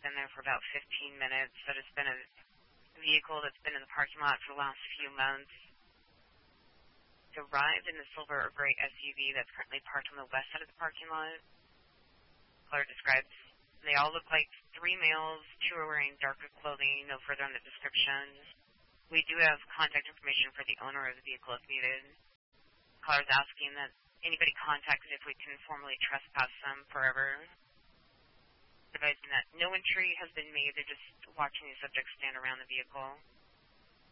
been there for about 15 minutes. That it's been a vehicle that's been in the parking lot for the last few months. It arrived in the silver or gray SUV that's currently parked on the west side of the parking lot. Caller describes, they all look like 3 males, 2 are wearing darker clothing, no further on the description. We do have contact information for the owner of the vehicle if needed. Caller's asking that anybody contacted if we can formally trespass them forever. Advising that no entry has been made, they're just watching the subject stand around the vehicle.